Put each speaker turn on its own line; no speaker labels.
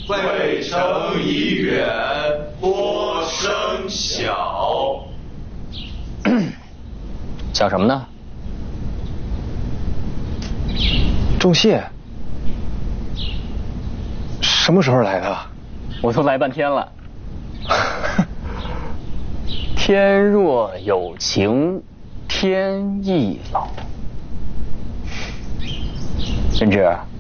渭城已远，波声小。
想什么呢？
仲谢，什么时候来的？
我都来半天了。天若有情天亦老。任志，